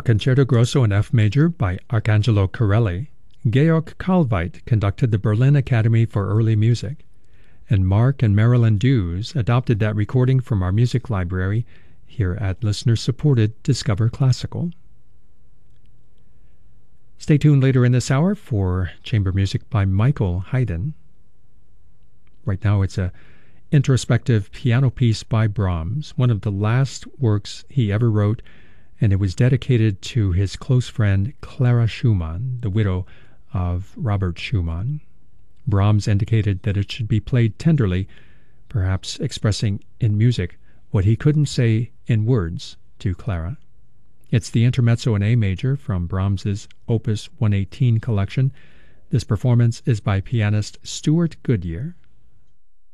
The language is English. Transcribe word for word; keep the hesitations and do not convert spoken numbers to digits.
A Concerto Grosso in F major by Arcangelo Corelli. Georg Kalveit conducted the Berlin Academy for Early Music, and Mark and Marilyn Dews adopted that recording from our music library here at listener-supported Discover Classical. Stay tuned later in this hour for chamber music by Michael Haydn. Right now it's a introspective piano piece by Brahms, one of the last works he ever wrote, and it was dedicated to his close friend Clara Schumann, the widow of Robert Schumann. Brahms indicated that it should be played tenderly, perhaps expressing in music what he couldn't say in words to Clara. It's the Intermezzo in A major from Brahms's Opus one eighteen collection. This performance is by pianist Stuart Goodyear.